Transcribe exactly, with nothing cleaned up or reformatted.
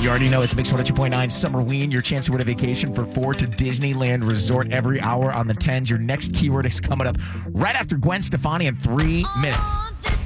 You already know it's Mix one oh two point nine Summerween, your chance to win a vacation for four to Disneyland Resort every hour on the tens. Your next keyword is coming up right after Gwen Stefani in three minutes.